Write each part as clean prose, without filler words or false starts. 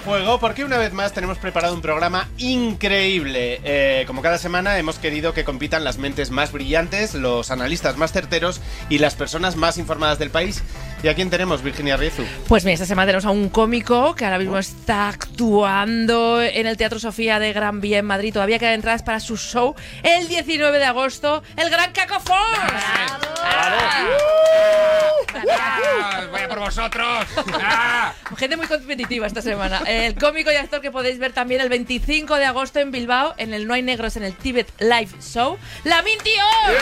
juego porque una vez más tenemos preparado un programa increíble. Como cada semana hemos querido que compitan las mentes más brillantes, los analistas más certeros y las personas más informadas del país. ¿Y a quién tenemos, Virginia Riezu? Pues mira, esta semana tenemos a un cómico que ahora mismo está actuando en el Teatro Sofía de Gran Vía en Madrid. Todavía quedan entradas para su show el 19 de agosto, el Gran Caco Force. ¡Vaya por vosotros! Gente muy competitiva esta semana. El cómico y actor que podéis ver también el 25 de agosto en Bilbao, en el No hay negros, en el Tibet Live Show, Lamin Diop.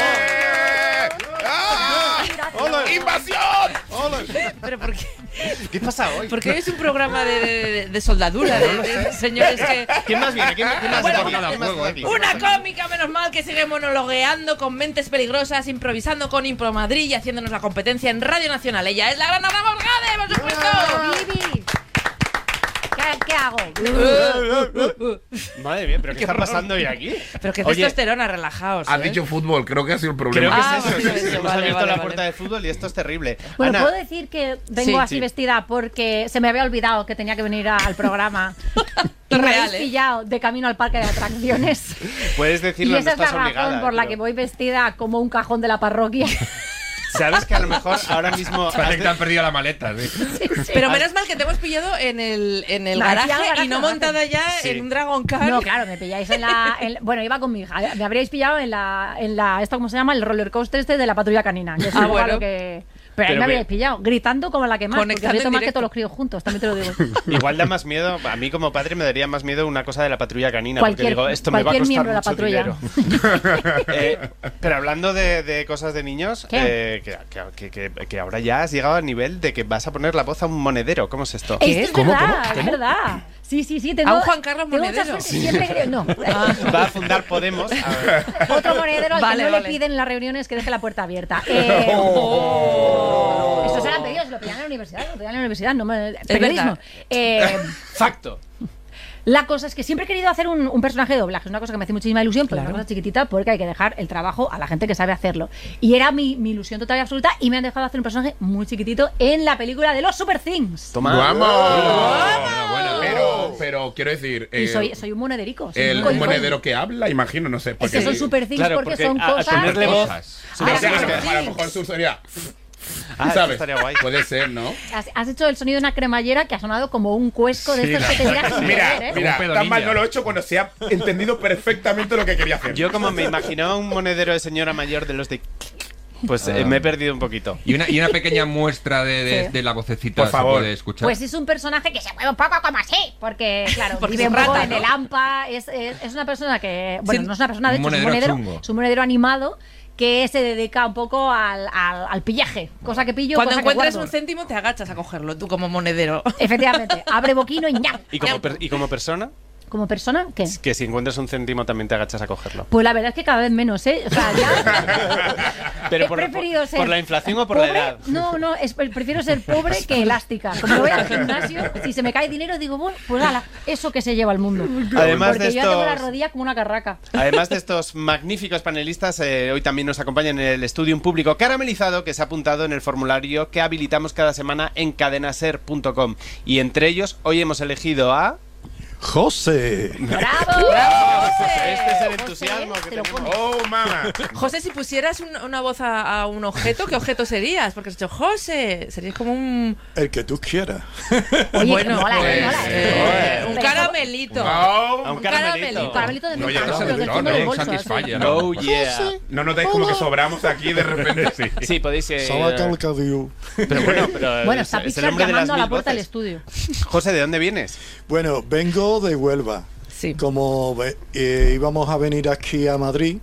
¡Invasión! ¿Pero por qué? ¿Qué pasa hoy? Porque hoy es un programa de soldadura, de señores que... ¿Quién más viene? ¿Quién más Bueno, viene? ¿Quién más viene? Una cómica, menos mal, que sigue monologueando con mentes peligrosas, improvisando con Impro Madrid y haciéndonos la competencia en Radio Nacional. Ella es la gran Ada Morgade, por supuesto. Vivi. ¿Qué hago? Madre mía, ¿pero qué está pasando hoy aquí? Pero que Oye, testosterona, relajaos. Has dicho fútbol, creo que ha sido el creo problema. que es eso. Vale, Hemos abierto vale, la vale. puerta de fútbol y esto es terrible. Bueno, Ana, puedo decir que vengo Sí, así sí. vestida porque se me había olvidado que tenía que venir al programa. Y me Real, habéis pillado de camino al parque de atracciones. puedes Y decirlo, no esa es la estás razón obligada. por la pero que voy vestida como un cajón de la parroquia. sabes que a lo mejor ahora mismo... Parece que te han perdido la maleta, sí. Pero menos mal que te hemos pillado en el Me garaje había pillado y no en el montada ya Sí. en un Dragon Car. No, claro, me pilláis bueno, iba con mi hija. Me habríais pillado en la esto, ¿cómo se llama? El roller coaster este de la patrulla canina. Que es un poco bueno. lo que... Pero ahí Pero me ve- habíais pillado, gritando como la que más, porque Conectando grito en más que directo. todos los críos juntos, también te lo digo. Igual da más miedo, a mí como padre me daría más miedo una cosa de la patrulla canina, porque digo, esto me va a cualquier costar miembro de la mucho patrulla. dinero. Pero hablando de cosas de niños, que ahora ya has llegado al nivel de que vas a poner la voz a un monedero. ¿Cómo es esto? Esto es ¿Cómo? verdad, ¿Cómo? es verdad. Sí, tengo, ¿A un Juan Carlos tengo mucha Monedero? suerte, siempre creo, no. Va a fundar Podemos. A ver. Otro monedero al Vale, que no vale. le piden en las reuniones que deje la puerta abierta. Esto se lo han pedido, se lo pedían en la universidad, no me... Periodismo. Facto. La cosa es que siempre he querido hacer un personaje de doblaje. Es una cosa que me hace muchísima ilusión, pero es una cosa chiquitita porque hay que dejar el trabajo a la gente que sabe hacerlo. Y era mi ilusión total y absoluta y me han dejado hacer un personaje muy chiquitito en la película de los Super Things. Toma. ¡Vamos! Pero quiero decir... Y soy un monederico. soy el un monedero que habla, imagino, no sé. Es Porque que son Super Things Claro, porque son al cosas... ponerle voz... O sea, Super a lo mejor su sería... Ah, eso ¿Sabes? estaría guay. Puede ser, ¿no? Has hecho el sonido de una cremallera que ha sonado como un cuesco de estos que te tiras sin querer, ¿eh? Mira, Un pedo tan mal ninja. no lo he hecho cuando se ha entendido perfectamente lo que quería hacer. Yo como me imaginaba un monedero de señora mayor de los de... Pues me he perdido un poquito. Y una pequeña muestra de Sí. la vocecita Por favor. se puede escuchar. Pues es un personaje que se mueve un poco como así, porque claro, Porque vive es un poco rata, en ¿no? el AMPA, es una persona que, bueno, Sí, no es una persona, de un hecho, monedero chungo. es un monedero animado que se dedica un poco al pillaje, cosa que pillo, Cuando cosa que encuentres guardo. un céntimo te agachas a cogerlo, tú como monedero. Efectivamente, abre boquino y ñam. ¿Y como persona? Como persona, ¿qué? Que si encuentras un céntimo también te agachas a cogerlo. Pues la verdad es que cada vez menos, ¿eh? O sea, ya Pero he preferido ser por la inflación o por pobre. la edad. No, prefiero ser pobre que elástica. Como voy al gimnasio, si se me cae dinero, digo, bueno, pues ala, eso que se lleva al mundo. Además Porque de yo ya tengo la estos... rodilla como una carraca. Además de estos magníficos panelistas, hoy también nos acompaña en el estudio un público caramelizado que se ha apuntado en el formulario que habilitamos cada semana en cadenaser.com. Y entre ellos, hoy hemos elegido a... José. ¡Bravo! Este es el entusiasmo que te lo tenemos. pones. ¡Oh, mamá! José, si pusieras una voz a un objeto, ¿qué objeto serías? Porque has dicho José, serías como un... El que tú quieras. Oye, Bueno, mola, pues, mola. un Pero- caramelito. A un Un caramelito. Caramelito de No, menta, ya ¿no? no Pero sé del de fondo dónde, del bolso. Satisfyer, así. ¿no? Oh yeah. No notáis como que sobramos aquí de repente. Sí, podéis... Sala Calcadiu. pero bueno, Bueno, es está el Pixar hombre de las llamando a la mil puerta del voces. estudio. José, ¿de dónde vienes? Bueno, vengo de Huelva. Sí. Como íbamos a venir aquí a Madrid,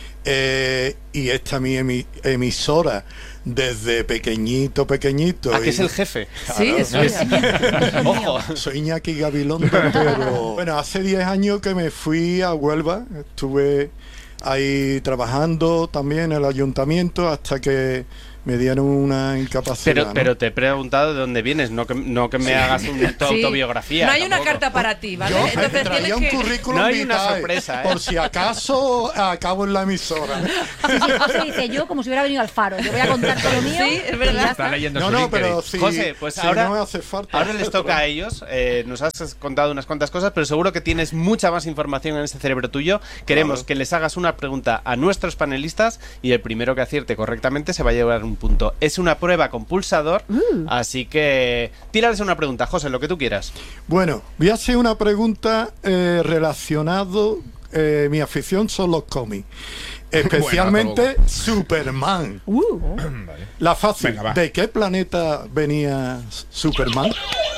y esta mi emisora desde pequeñito. Ah, que y- es el jefe. Sí, es suya. Ojo. Soy Iñaki Gabilondo, pero bueno, hace 10 años que me fui a Huelva, estuve ahí trabajando también en el ayuntamiento hasta que me dieron una incapacidad. Pero te he preguntado de dónde vienes, no que me hagas tu Sí. autobiografía. No hay una tampoco. carta para ti, ¿vale? Yo Entonces traía tienes un que... currículum No hay una vitae, sorpresa, ¿eh? por si acaso acabo en la emisora. Sí, José dice yo como si hubiera venido al Faro. Yo voy a contar todo lo mío. Sí, es y verdad. ya Está está. leyendo No, su no, LinkedIn. pero si, José, pues si ahora, no me hace falta. ahora les toca a ellos. Nos has contado unas cuantas cosas, pero seguro que tienes mucha más información en ese cerebro tuyo. Queremos que les hagas una pregunta a nuestros panelistas y el primero que acierte correctamente se va a llevar un punto. Es una prueba con pulsador, así que tírales una pregunta, José, lo que tú quieras. Bueno, voy a hacer una pregunta relacionado. Mi afición son los cómics, especialmente Superman. La fácil. Venga, va. ¿De qué planeta venía Superman?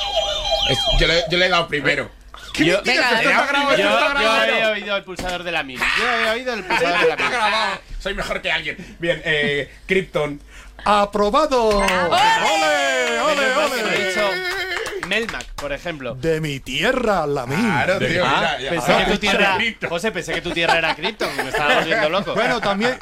Yo le he dado primero. Yo, Venga, Esto está grabado, esto está yo grabado. he oído el pulsador de la mil. Yo he oído el pulsador de la Está mil. grabado. Soy mejor que alguien. Bien, Krypton. ¡Aprobado! ¡Ole, Menos ole, mal que no he ole! dicho Melmac, por ejemplo. De mi tierra, la mía. Claro, tío. Ah, mira, ya. pensé que tu tierra, Krypton. José, pensé que tu tierra era Krypton, me estaba volviendo loco. Bueno, también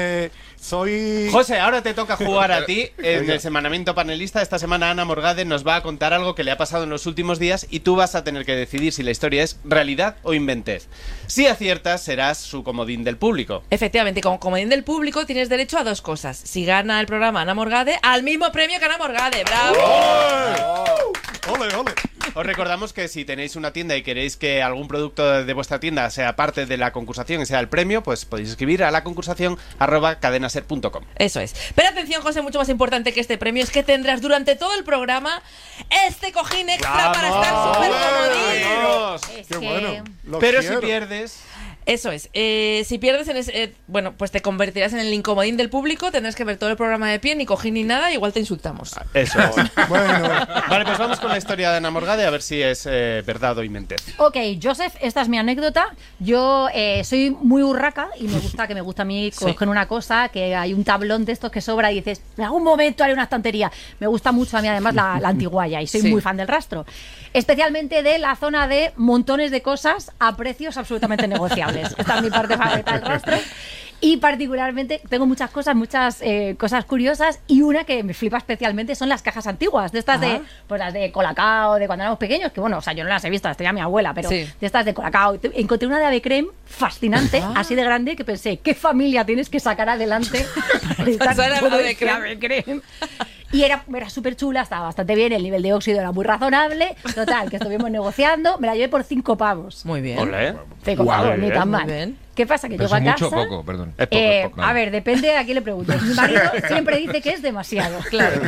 soy... José, ahora te toca jugar a ti en el semanamiento panelista. Esta semana Ana Morgade nos va a contar algo que le ha pasado en los últimos días y tú vas a tener que decidir si la historia es realidad o inventez. Si aciertas, serás su comodín del público. Efectivamente, como comodín del público tienes derecho a dos cosas. Si gana el programa Ana Morgade, al mismo premio que Ana Morgade. ¡Bravo! ¡Ole, ole! Os recordamos que si tenéis una tienda y queréis que algún producto de vuestra tienda sea parte de la concursación y sea el premio, pues podéis escribir a la concursación @cadenaser.com. Eso es. Pero atención, José, mucho más importante que este premio es que tendrás durante todo el programa este cojín extra para estar súper comodín. ¡Vamos! Es ¡Qué que- bueno! Lo Pero quiero. si pierdes... Eso es. Si pierdes en ese, bueno, pues te convertirás en el incomodín del público, tendrás que ver todo el programa de pie, ni cojín ni nada, igual te insultamos. Eso. Bueno, Vale, pues vamos con la historia de Ana Morgade a ver si es verdad o inventez. Ok, Joseph, esta es mi anécdota. Yo soy muy urraca y me gusta a mí coger una cosa, que hay un tablón de estos que sobra y dices, en algún momento haré una estantería. Me gusta mucho a mí además la antiguaya y soy Sí. muy fan del rastro. Especialmente de la zona de montones de cosas a precios absolutamente negociables. Esta es mi parte favorita del rastro. Y particularmente tengo muchas cosas curiosas y una que me flipa especialmente son las cajas antiguas, de estas de, pues las de Colacao, de cuando éramos pequeños, que bueno, o sea, yo no las he visto, las tenía mi abuela, pero Sí. de estas de Colacao. Encontré una de Ave Creme fascinante, así de grande, que pensé, ¿qué familia tienes que sacar adelante para estar Pasar a todo Ave este Creme. Ave Creme? Y era súper chula, estaba bastante bien, el nivel de óxido era muy razonable. Total, que estuvimos negociando, me la llevé por 5 pavos. Muy bien. Olé. 5 pavos, ni tan Muy mal. bien. ¿Qué pasa? Que Pero llego a es casa... mucho o poco, perdón. Es poco, es poco. A ver, depende a quién le preguntes. Mi marido siempre dice que es demasiado. Claro.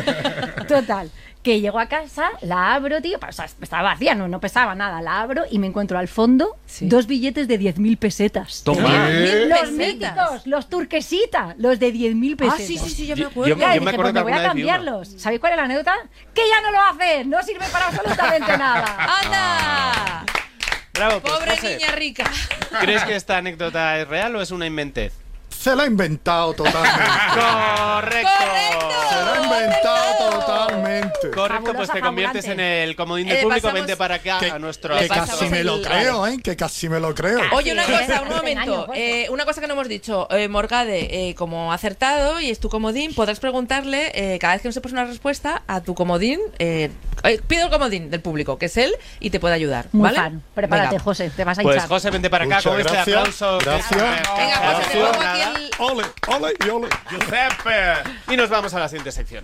Total, que llego a casa, la abro, tío, o sea, estaba vacía, no pesaba nada, la abro y me encuentro al fondo Sí. 2 billetes de 10.000 pesetas. Toma. ¿Qué? Los Pesetas. míticos, los turquesita, los de 10.000 pesetas. Ah, sí, yo me Yo- acuerdo. yo- Claro, me dije, acuerdo pues que me voy a alguna vez vi uno. cambiarlos. ¿Sabéis cuál es la anécdota? Que ya no lo haces, no sirve para absolutamente nada. ¡Anda! Bravo, pues, Pobre José, niña rica. ¿crees que esta anécdota es real o es una inventez? se la ha inventado totalmente. ¡Correcto! Se la ha inventado totalmente. Correcto, pues Fabulosa, te conviertes en fabulante. el comodín del público. pasamos- Vente para acá Que, a nuestro que pasamos casi me lo el- creo, ¿eh? Que casi me lo creo. Oye, una Sí, cosa, un te momento. engaño, Jorge. Una cosa que no hemos dicho. Morgade, como ha acertado y es tu comodín, podrás preguntarle cada vez que no sepas una respuesta a tu comodín. Pido el comodín del público, que es él, y te puede ayudar. Muy ¿vale? fan. Prepárate, Venga. José, te vas a Pues hinchar. José, vente para acá Muchas con este gracias. aplauso. Gracias. Venga, José, te Gracias. pongo aquí el... Ole, ole y ole. Giuseppe. Y nos vamos a la siguiente sección.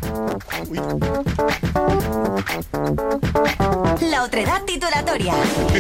La otredad titulatoria.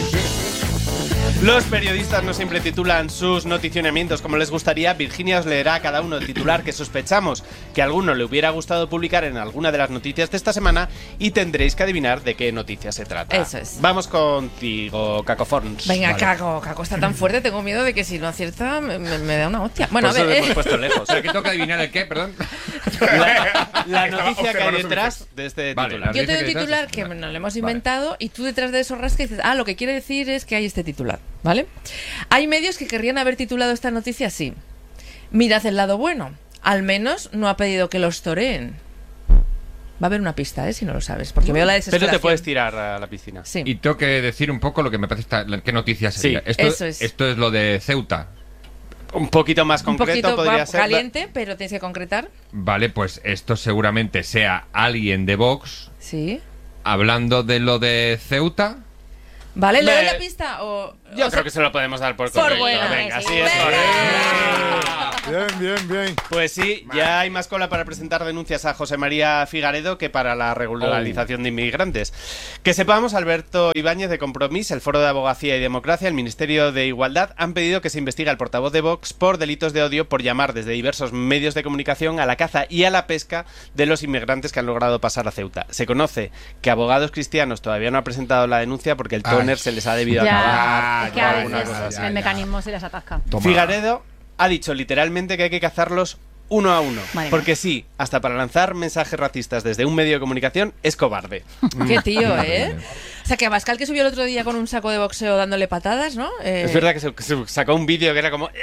Los periodistas no siempre titulan sus noticionamientos como les gustaría. Virginia os leerá a cada uno el titular que sospechamos que a alguno le hubiera gustado publicar en alguna de las noticias de esta semana y tendréis que adivinar de qué noticia se trata. Eso es. Vamos contigo, Cacoforns. Venga, Vale. Caco está tan fuerte, tengo miedo de que si no acierta me da una hostia. Bueno, Por a eso ver, le hemos puesto lejos. ¿Pero que toca adivinar el qué, perdón? La Estaba noticia que hay observando su detrás de este Vale, titular. la- yo te doy un Dice que titular detrás- que nos lo hemos Vale. inventado y tú detrás de eso rascas y dices, lo que quiere decir es que hay este titular, ¿vale? Hay medios que querrían haber titulado esta noticia así. Mirad el lado bueno. Al menos no ha pedido que los toreen. Va a haber una pista, si no lo sabes, porque veo la Pero desesperación. te puedes tirar a la piscina. Sí. Y tengo que decir un poco lo que me parece qué noticia sería. Sí, esto eso es. Esto es lo de Ceuta. Un poquito más Un concreto poquito podría más ser. caliente, pero tienes que concretar. Vale, pues esto seguramente sea alguien de Vox Sí. hablando de lo de Ceuta. ¿Vale? ¿Le doy Me- la pista? Yo creo que se lo podemos dar por correcto. buena. Venga, Sí, así sí. es correcto. Bien. Pues sí, ya hay más cola para presentar denuncias a José María Figaredo que para la regularización de inmigrantes. Que sepamos, Alberto Ibáñez de Compromís, el Foro de Abogacía y Democracia, el Ministerio de Igualdad han pedido que se investigue al portavoz de Vox por delitos de odio por llamar desde diversos medios de comunicación a la caza y a la pesca de los inmigrantes que han logrado pasar a Ceuta. Se conoce que Abogados Cristianos todavía no ha presentado la denuncia porque el tóner se les ha debido acabar. Es que o a alguna veces cosa así. el mecanismo se les atasca. Figaredo ha dicho literalmente que hay que cazarlos uno a uno. Madre Porque sí, hasta para lanzar mensajes racistas desde un medio de comunicación es cobarde. Qué tío, ¿eh? O sea, que Abascal, que subió el otro día con un saco de boxeo dándole patadas, ¿no? Es verdad que se sacó un vídeo que era como...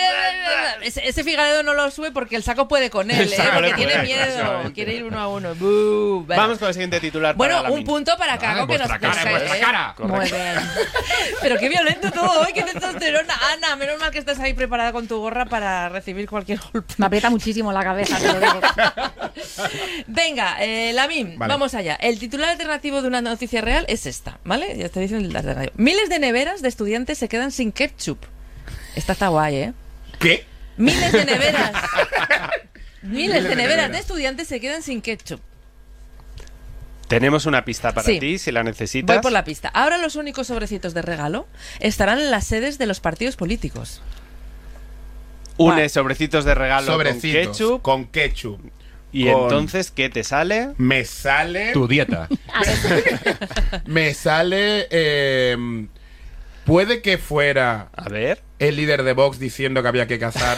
Ese Figaredo no lo sube porque el saco puede con él, El saco porque le tiene puede, miedo. exactamente. Quiere ir uno a uno. Buh, vale. Vamos con el siguiente titular. Bueno, para un Lamin. punto para Cago que nos vuestra cara, nos- vuestra cara. Muy bien. Pero qué violento todo hoy, qué testosterona. Ana, menos mal que estás ahí preparada con tu gorra para recibir cualquier golpe. Me aprieta muchísimo la cabeza, te lo digo. Venga, Lamin, Vale. vamos allá. El titular alternativo de una noticia real es esta, ¿vale? Ya te dicen el alternativo. Miles de neveras de estudiantes se quedan sin ketchup. Esta está guay, ¿eh? ¿Qué? Miles de neveras. Miles de neveras de estudiantes se quedan sin ketchup. Tenemos una pista para Sí. ti, si la necesitas. Voy por la pista. Ahora los únicos sobrecitos de regalo estarán en las sedes de los partidos políticos. Une Vale. sobrecitos de regalo Sobrecitos. con ketchup. Con ketchup. Y Con- entonces, ¿qué te sale? Me sale... Tu dieta. Me sale... puede que fuera A ver. el líder de Vox diciendo que había que cazar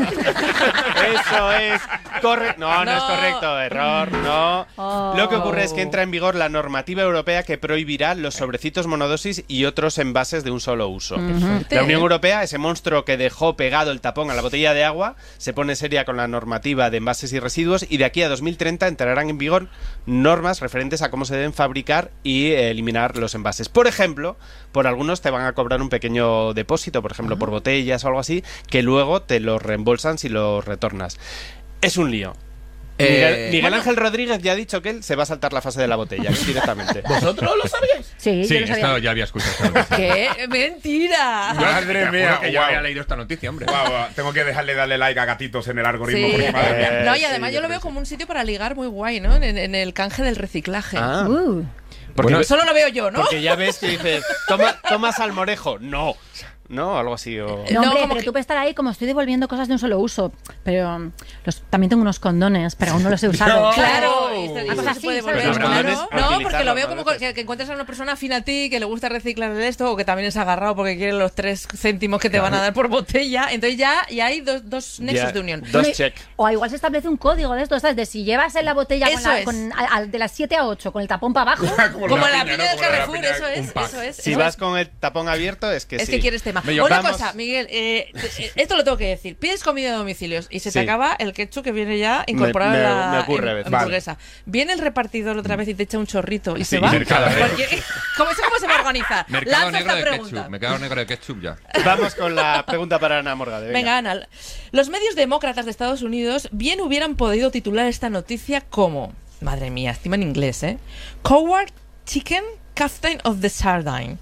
a... Eso es correcto. No, no es No. correcto. Error, no. Oh. Lo que ocurre es que entra en vigor la normativa europea que prohibirá los sobrecitos monodosis y otros envases de un solo uso. La Unión Europea, ese monstruo que dejó pegado el tapón a la botella de agua, se pone seria con la normativa de envases y residuos y de aquí a 2030 entrarán en vigor normas referentes a cómo se deben fabricar y eliminar los envases. Por ejemplo, por algunos te van a cobrar un pequeño depósito, por ejemplo, por botellas o algo así, que luego te lo reembolsan si lo retornas. Es un lío. Miguel Ángel Rodríguez ya ha dicho que él se va a saltar la fase de la botella directamente. ¿Vosotros lo sabíais? Sí, Sí, yo lo sabía. esto ya había escuchado esta noticia. ¡Qué mentira! Madre Te juro mía, que yo guau. había leído esta noticia, hombre. Guau, tengo que dejarle darle like a gatitos en el algoritmo. Sí. Porque, madre mía. No, y sí, además yo yo lo creo veo como un sitio para ligar muy guay, ¿no? En el canje del reciclaje. Ah, Uh, Solo lo veo yo, ¿no? porque ya ves que dices, toma salmorejo. No. No, algo así. O... No, No, hombre, como pero que- tú puedes estar ahí como estoy devolviendo cosas de un solo uso. Pero también tengo unos condones, pero aún no los he usado. No. Claro, y Una esto cosa se puede así, volver. ¿sabes? Pero Claro. condones, No, porque lo utilizarlos, veo ¿no? como que encuentras a una persona afín a ti que le gusta reciclar el esto o que también es agarrado porque quiere los 3 céntimos que te van a dar por botella. Entonces ya hay dos nexos Ya, de unión. dos Bueno, y- check. O igual se establece un código de esto, ¿sabes? De si llevas en la botella con Eso es. de las 7 a 8 con el tapón para abajo. Como la piña del Como la Carrefour, piña, eso es. un pack. Eso es. Si eso vas es. con el tapón abierto, es que Es sí. que quieres tema. Bello, Una vamos. cosa, Miguel, esto lo tengo que decir. Pides comida a domicilios y se te Sí. acaba el ketchup que viene ya incorporado Me- en la me ocurre a veces. hamburguesa. Viene el repartidor otra vez y te echa un chorrito y Sí, se va. mercado negro. ¿Cómo se va a organizar? Mercado Lanza negro esta de pregunta. ketchup. Mercado negro de ketchup ya. Vamos con la pregunta para Ana Morgade. Venga, Ana. Los medios demócratas de Estados Unidos bien hubieran podido titular esta noticia como, madre mía, encima en inglés, ¿eh? Coward Chicken Captain of the Sardine.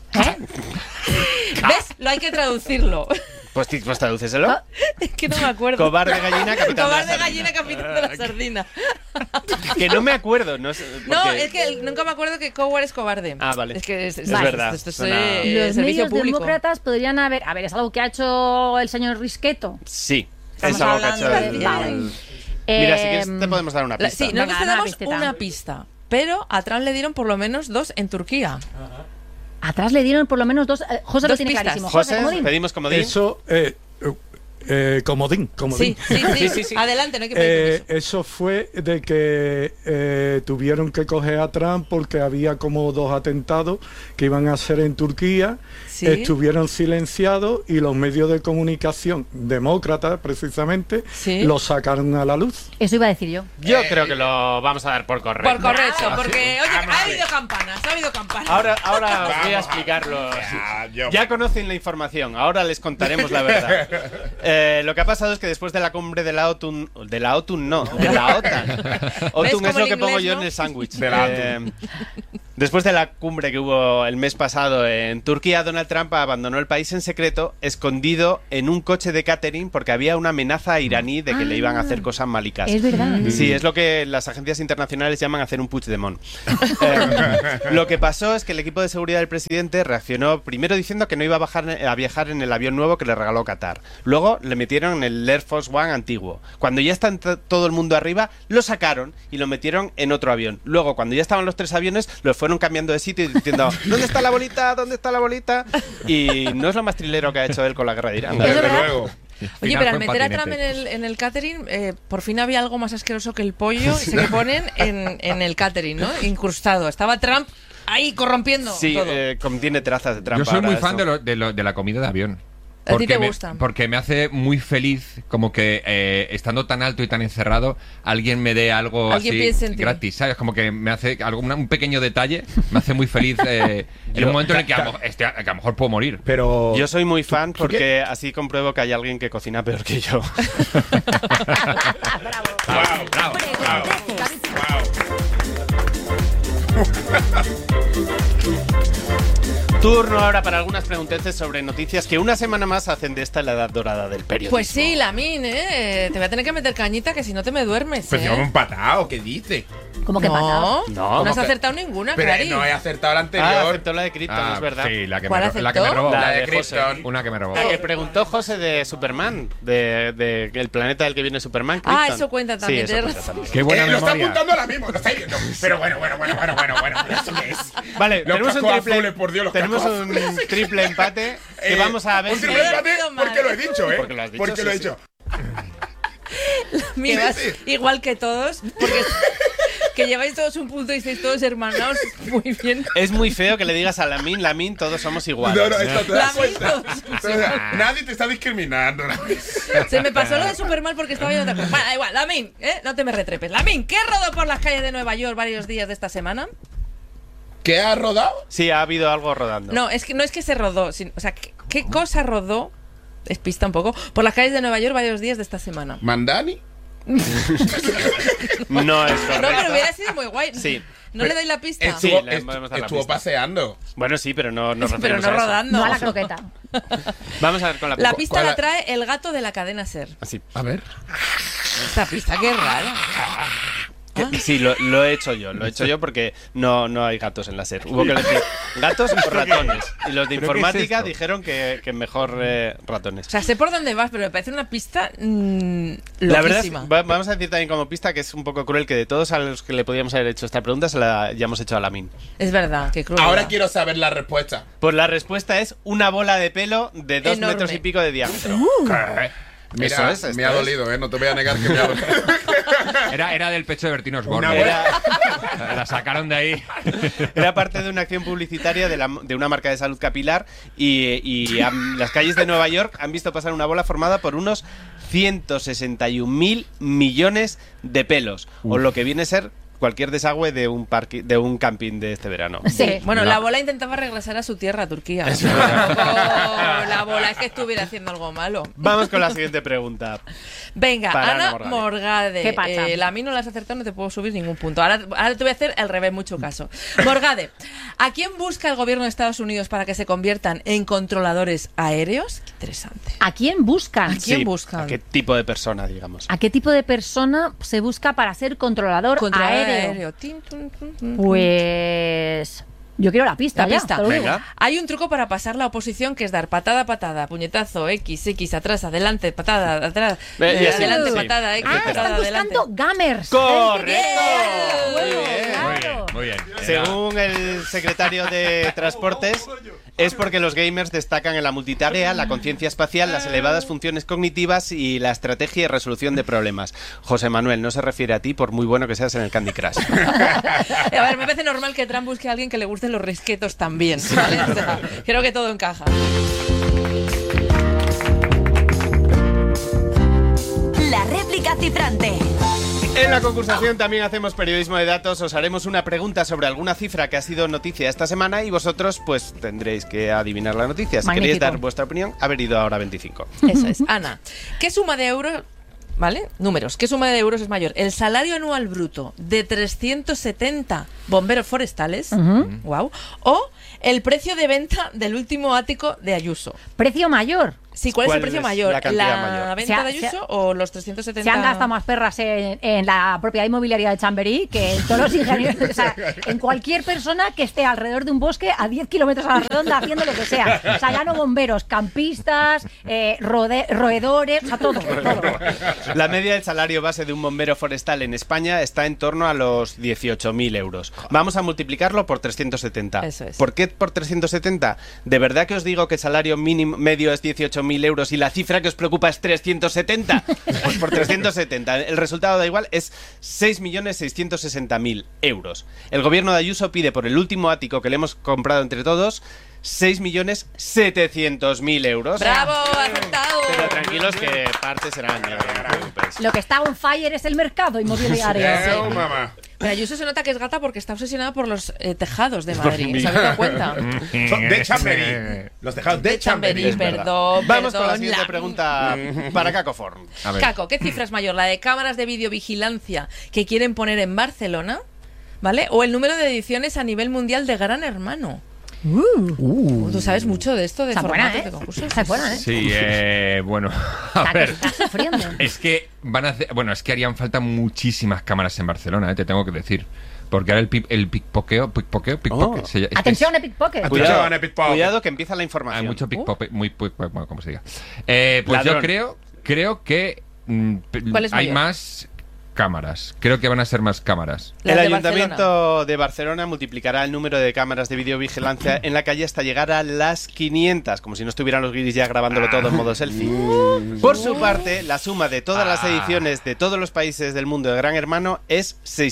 ¿Ves? Lo hay que traducirlo. Pues tradúceselo. Es que no me acuerdo. Cobarde gallina, capitán de la Cobarde sardina. gallina, capitán de la sardina. Que no me acuerdo. No, sé, No, porque- es que nunca me acuerdo que Coward es cobarde. Ah, vale. Es que es Vale. verdad, Esto es suena- Los servicio medios público. demócratas podrían haber. A ver, es algo que ha hecho el señor Risqueto. Sí. Estamos Es algo que ha hablando hecho de- el- Vale. Mira, si quieres Em, te podemos dar una La- pista. sí, Venga, nosotros te una damos pistita. una pista. Pero a Trump le dieron por lo menos 2 en Turquía. Atrás le dieron por lo menos 2. José lo Dos tiene pistas. clarísimo. José, comodín. pedimos comodín. Eso, comodín. Sí, sí. Adelante, no hay que pedir permiso. Eso fue de que tuvieron que coger a Trump porque había como 2 atentados que iban a hacer en Turquía. Sí. Estuvieron silenciados y los medios de comunicación demócratas, precisamente, Sí. lo sacaron a la luz. Eso iba a decir yo. Yo creo que lo vamos a dar por correcto. Por correcto, porque, oye, Vamos ha a habido campanas, ha habido campanas. Ahora os voy Vamos, a explicarlo. ya, yo- Ya conocen la información, ahora les contaremos la verdad. Lo que ha pasado es que después de la cumbre de la OTAN, de la OTAN OTAN es lo que pongo yo en el sándwich. Después de la cumbre que hubo el mes pasado en Turquía, Donald Trump abandonó el país en secreto, escondido en un coche de catering porque había una amenaza iraní de que le iban a hacer cosas malicas. Es verdad. Sí, es lo que las agencias internacionales llaman hacer un Puigdemont. Lo que pasó es que el equipo de seguridad del presidente reaccionó primero diciendo que no iba a viajar en el avión nuevo que le regaló Qatar. Luego le metieron en el Air Force One antiguo. Cuando ya está todo el mundo arriba, lo sacaron y lo metieron en otro avión. Luego, cuando ya estaban los 3 aviones, los fueron cambiando de sitio y diciendo ¿dónde está la bolita? ¿Dónde está la bolita? Y no es lo más trilero que ha hecho él con la guerra de Irán. Desde luego. Oye, pero al meter a Trump en el catering, por fin había algo más asqueroso que el pollo ese que ponen en el catering, ¿no? Incrustado. Estaba Trump ahí corrompiendo todo. Contiene trazas de Trump. Yo soy muy fan eso. de la comida de avión. ¿A ti te gusta? Porque me hace muy feliz como que estando tan alto y tan encerrado, alguien me dé algo así gratis, ¿sabes? Como que me hace un pequeño detalle, me hace muy feliz en un momento en el que a lo mejor puedo morir. Pero yo soy muy fan porque así compruebo que hay alguien que cocina peor que yo. Bravo. Turno ahora para algunas pregunteces sobre noticias que una semana más hacen de esta la edad dorada del periodismo. Pues sí, Lamin, te voy a tener que meter cañita que si no te me duermes. Pues llevamos un patao, ¿qué dice? ¿Cómo que patado? No, has acertado ninguna, Pero Clary. no he acertado la anterior. aceptó la de Krypton, es verdad. Sí, la que ¿Cuál me aceptó? robó. La La de de Krypton. Una que me robó. La que preguntó José de Superman, de el planeta del que viene Superman, Krypton. Ah, eso cuenta también, Sí, eso tienes cuenta también. Qué buena Lo está memoria. apuntando ahora mismo, lo estáis viendo. Pero bueno. ¿Eso qué es? Vale, Los tenemos un cascos triple, azules, por Dios, los tenemos cascos un azules. triple empate que vamos a ver Un si... triple empate He oído porque mal. lo he dicho, ¿eh? Porque lo has dicho, Porque sí, lo he sí. dicho. Que vas igual que todos, porque que lleváis todos un punto y estáis todos hermanados muy bien. Es muy feo que le digas a Lamin, todos somos iguales. No, esto te das Lamin, cuenta. todos Nadie te está discriminando. Se me pasó lo de Superman porque estaba yo otra cosa. Vale, da igual, Lamin, no te me retrepes. Lamin, ¿qué rodó por las calles de Nueva York varios días de esta semana? ¿Qué ha rodado? Sí, ha habido algo rodando. No es que se rodó, o sea, ¿qué cosa rodó? Despista un poco. Por las calles de Nueva York varios días de esta semana. ¿Mandani? No es No, correcto. pero hubiera sido muy guay. Sí. ¿No le dais la pista? Sí, Estuvo, le podemos dar la estuvo pista. paseando. Bueno, sí, pero no Pero referimos no a eso. rodando. No a la croqueta. Vamos a ver con la La pista ¿Cuál? la trae el gato de la cadena SER. Así. A ver. Esta pista, qué rara. Sí, lo he hecho yo porque no hay gatos en la SER. Hubo que elegir gatos o ratones. Y los de ¿Pero qué es informática esto? dijeron que mejor ratones. O sea, sé por dónde vas, pero me parece una pista La verdad es, loquísima. vamos a decir también como pista que es un poco cruel que de todos a los que le podíamos haber hecho esta pregunta se la hayamos hecho a Lamin. Es verdad, qué cruel. Ahora quiero saber la respuesta. Pues la respuesta es una bola de pelo de 2 Enorme. metros y pico de diámetro. Mira, Eso es, me ha esto dolido, ¿eh? No te voy a negar que me ha dolido. Era del pecho de Bertino Osborne. Una La sacaron de ahí. Era parte de una acción publicitaria de una marca de salud capilar y las calles de Nueva York han visto pasar una bola formada por unos 161.000 millones de pelos, o lo que viene a ser cualquier desagüe de un parque, de un camping de este verano. Sí, bueno, No. la bola intentaba regresar a su tierra, a Turquía. Tampoco la bola es que estuviera haciendo algo malo. Vamos con la siguiente pregunta. Venga, Para Ana Ana Morgade. ¿Qué pasa? La mí no la has acertado, no te puedo subir ningún punto. Ahora te voy a hacer el revés, mucho caso. Morgade, ¿a quién busca el gobierno de Estados Unidos para que se conviertan en controladores aéreos? Qué interesante. ¿A quién buscan? ¿A quién Sí, buscan? ¿a qué tipo de persona, digamos? ¿A qué tipo de persona se busca para ser controlador aéreo? Tin, tun, tun, tun. Pues yo quiero la pista. La ya, pista. te lo digo. Venga. Hay un truco para pasar la oposición que es dar patada, patada, puñetazo, X, atrás, adelante, patada, atrás, Y así, adelante, sí. patada, X, Ah, patada, están adelante. buscando gamers. ¡Correcto! Muy Muy bien. claro. Muy bien. Según el secretario de Transportes, es porque los gamers destacan en la multitarea, la conciencia espacial, las elevadas funciones cognitivas y la estrategia y resolución de problemas. José Manuel, no se refiere a ti por muy bueno que seas en el Candy Crush. A ver, me parece normal que Trump busque a alguien que le gusten los risquetos también, ¿vale? O sea, creo que todo encaja. La réplica cifrante. En la concursación también hacemos periodismo de datos. Os haremos una pregunta sobre alguna cifra que ha sido noticia esta semana y vosotros pues tendréis que adivinar la noticia. Si Magnífico. queréis dar vuestra opinión, haber ido ahora 25. Eso es. Ana, ¿qué suma de euros... ¿Vale? Números. ¿Qué suma de euros es mayor? ¿El salario anual bruto de 370 bomberos forestales? Wow. ¿O el precio de venta del último ático de Ayuso? ¿Precio mayor? Sí, ¿cuál es el precio mayor? La cantidad mayor. ¿Venta de Ayuso o los 370? Se han gastado más perras en la propiedad inmobiliaria de Chamberí que en todos los ingenieros. O sea, en cualquier persona que esté alrededor de un bosque a 10 kilómetros a la redonda haciendo lo que sea. O sea, ya no bomberos, campistas, roedores, o sea, todo. La media del salario base de un bombero forestal en España está en torno a los 18.000 euros. Vamos a multiplicarlo por 370. Eso es. ¿Por qué por 370? ¿De verdad que os digo que el salario mínimo medio es 18.000 euros y la cifra que os preocupa es 370? Pues por 370. El resultado da igual, es 6.660.000 euros. El gobierno de Ayuso pide por el último ático que le hemos comprado entre todos 6.700.000 euros. ¡Bravo! ¡Acertado! Pero tranquilos que parte serán. No os preocupéis. Lo que está on fire es el mercado inmobiliario. Mamá. Pero Ayuso se nota que es gata porque está obsesionada por los tejados de Madrid. ¿Se habéis dado cuenta? Son de Chamberí. Los tejados de Chamberí. Chamberí, perdón. Vamos con la perdón, siguiente pregunta para Caco Forn. A ver. Caco, ¿qué cifra es mayor? ¿La de cámaras de videovigilancia que quieren poner en Barcelona? ¿Vale? ¿O el número de ediciones a nivel mundial de Gran Hermano? Tú sabes mucho de esto, de Está buena, formatos ¿eh? de concursos. Está buena, ¿eh? Sí, bueno, a ver. Estás sufriendo. Es que van a hacer, bueno, es que harían falta muchísimas cámaras en Barcelona, te tengo que decir. Porque ahora el pickpocket. Atención, Epic Pocket. Atención, Epic Pocket. Cuidado que empieza la información. Hay mucho pickpocket, bueno, como se diga. Pues Ladrón. yo creo que ¿Cuál es hay mayor? más cámaras. Creo que van a ser más cámaras. Las El de Ayuntamiento Barcelona. de Barcelona multiplicará el número de cámaras de videovigilancia en la calle hasta llegar a las 500, como si no estuvieran los guiris ya grabándolo todo en modo selfie. Por su parte, la suma de todas las ediciones de todos los países del mundo de Gran Hermano es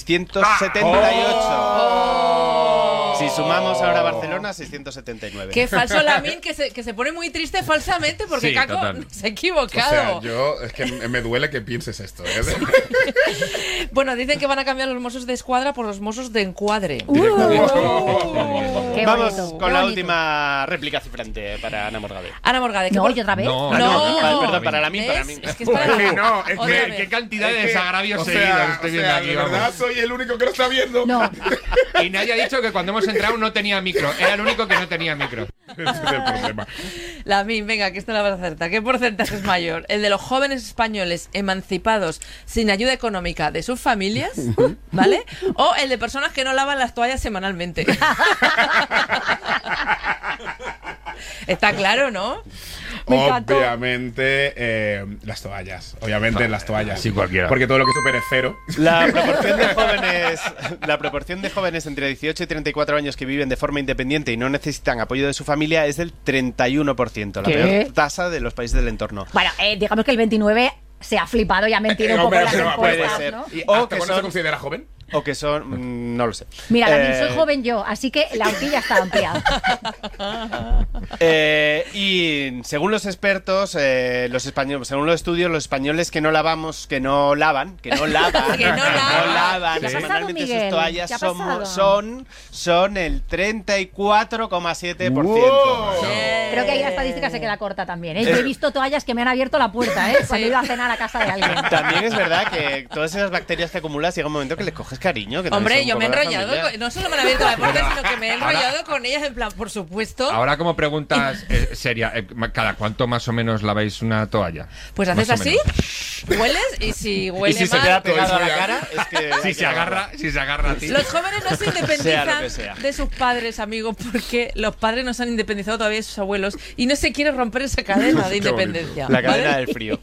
678. Si sumamos ahora Barcelona, 679. Qué falso Lamin, que se pone muy triste falsamente porque Sí, Caco total. se ha O equivocado. sea, es que me duele que pienses esto. Bueno, dicen que van a cambiar los mozos de escuadra por los mozos de encuadre. Qué Vamos bonito, con qué la bonito. última réplica cifrante para Ana Morgade. Ana Morgade. No, ¿y otra vez? No, Perdón, para la mí, para ¿Ves? mí. Es que es para la No, es Otra que- vez. Qué cantidad de Es que, desagravios o sea, seguidos estoy viendo aquí. de verdad vamos. soy el único que lo está viendo. No, Y nadie ha dicho que cuando hemos entrado no tenía micro. Era el único que no tenía micro. Ese es el problema. Lamin, venga, que esto la vas a acertar. ¿Qué porcentaje es mayor? ¿El de los jóvenes españoles emancipados sin ayuda económica de sus familias? ¿Vale? ¿O el de personas que no lavan las toallas semanalmente? Está claro, ¿no? Me encantó. Obviamente, las toallas. Obviamente, las toallas. Sí, cualquiera. Porque todo lo que supere cero. La proporción de jóvenes entre 18 y 34 años que viven de forma independiente y no necesitan apoyo de su familia es del 31%, la ¿Qué? peor tasa de los países del entorno. bueno, digamos que el 29 se ha flipado y ha mentido un poco Hombre, en las pero puede encuestas, ser. ¿no? ¿Y O hasta que cuándo se son- considera joven? O que son... no lo sé. Mira, también soy joven yo, así que la horquilla está ampliada. Y según los expertos, los españoles, según los estudios, los españoles que no lavan Que no lavan. semanalmente ¿Qué ha pasado, sus Miguel? toallas ¿Qué ha pasado? son el 34,7%. ¡Wow! Creo que ahí la estadística se queda corta también. Yo he visto toallas que me han abierto la puerta, cuando he ido a cenar a casa de alguien. También es verdad que todas esas bacterias que acumulas llega un momento que les coges cariño. Que también Hombre, son yo un me he poco la enrollado, familia. no solo me han abierto la puerta, sino que me he enrollado con ellas en plan, por supuesto. Ahora como preguntas seria, ¿cada cuánto más o menos laváis una toalla? Pues haces Más o así, menos. hueles y si Y huele si se mal... queda pegado a Todo la eso ya. cara, es que... Si se agarra a ti. Los jóvenes no se Sea lo independizan que sea. de sus padres, amigos, porque los padres no se han independizado todavía de sus abuelos y no se quiere romper esa cadena de Qué bonito. independencia. La cadena ¿vale? del frío.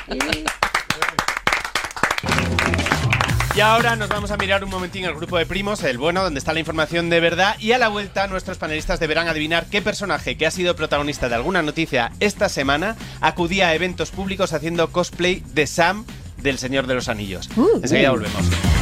Y ahora nos vamos a mirar un momentín el grupo de primos, el bueno, donde está la información de verdad. Y a la vuelta, nuestros panelistas deberán adivinar qué personaje que ha sido protagonista de alguna noticia esta semana acudía a eventos públicos haciendo cosplay de Sam del Señor de los Anillos. Enseguida volvemos.